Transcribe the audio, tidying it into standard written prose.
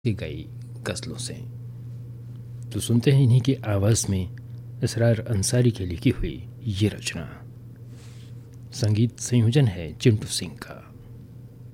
की गई गज़लों से। तो सुनते हैं इन्हीं की आवाज़ में इसरार अंसारी की लिखी हुई ये रचना। संगीत संयोजन है चिंटू सिंह का।